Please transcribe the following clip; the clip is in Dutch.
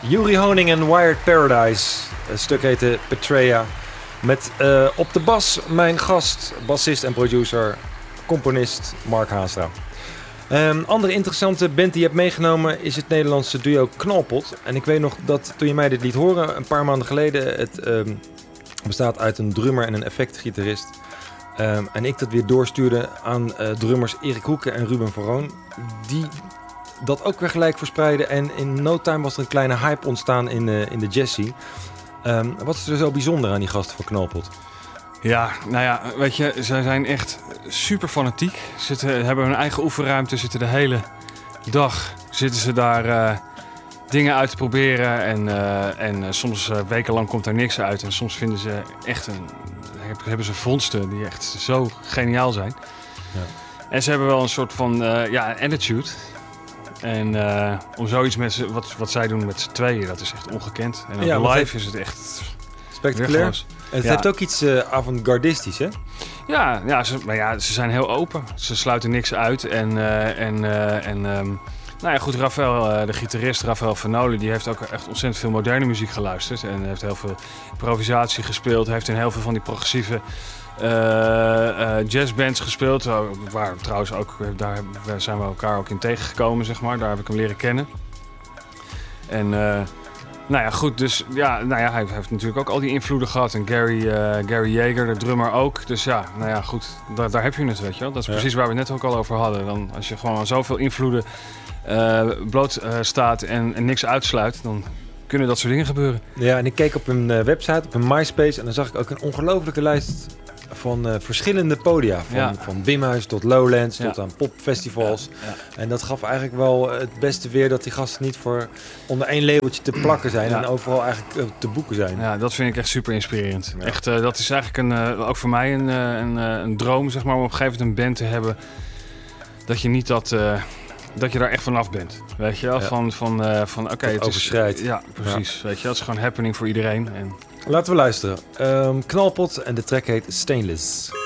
Juri Honing en Wired Paradise. Het stuk heette Petrea. Met op de bas mijn gast, bassist en producer, componist Mark Haastra. Andere interessante band die je hebt meegenomen is het Nederlandse duo Knalpot. En ik weet nog dat toen je mij dit liet horen, een paar maanden geleden, het bestaat uit een drummer en een effectgitarist. En ik dat weer doorstuurde aan drummers Erik Hoeke en Ruben Verroon. Die dat ook weer gelijk verspreiden. En in no time was er een kleine hype ontstaan in de jazz scene. Wat is er zo bijzonder aan die gasten van Knalpot? Ja, nou ja, weet je, zij zijn echt super fanatiek. Hebben hun eigen oefenruimte, zitten de hele dag daar dingen uit te proberen. En soms wekenlang komt daar niks uit. En soms vinden ze echt hebben ze vondsten die echt zo geniaal zijn. Ja. En ze hebben wel een soort van attitude. En om zoiets met wat zij doen met z'n tweeën, dat is echt ongekend. En ook live is het echt spectaculair. En het heeft ook iets avant-gardistisch, hè? Ja, ze zijn heel open. Ze sluiten niks uit. Goed, Rafael, de gitarist Rafael Vanoli, die heeft ook echt ontzettend veel moderne muziek geluisterd. En heeft heel veel improvisatie gespeeld. Heeft in heel veel van die progressieve jazzbands gespeeld. Waar trouwens ook, daar zijn we elkaar ook in tegengekomen, zeg maar. Daar heb ik hem leren kennen. En goed, dus hij heeft natuurlijk ook al die invloeden gehad. En Gary Yeager, de drummer ook. Dus goed, daar heb je het, weet je wel. Dat is precies waar we het net ook al over hadden. Dan, als je gewoon aan zoveel invloeden bloot staat en niks uitsluit, dan kunnen dat soort dingen gebeuren. Ja, en ik keek op een website, op een MySpace, en dan zag ik ook een ongelofelijke lijst van verschillende podia. Van Wimhuis tot Lowlands tot aan popfestivals. En dat gaf eigenlijk wel het beste weer dat die gasten niet voor onder één labeltje te plakken zijn en overal eigenlijk te boeken zijn. Ja, dat vind ik echt super inspirerend. Ja. Echt, dat is eigenlijk ook voor mij een droom, zeg maar, om op een gegeven moment een band te hebben dat je niet dat je daar echt vanaf bent. Weet je wel? Ja. Van oké, het overschrijdt. Ja, precies. Ja. Weet je, dat is gewoon happening voor iedereen. En laten we luisteren. Knalpot en de track heet Stainless.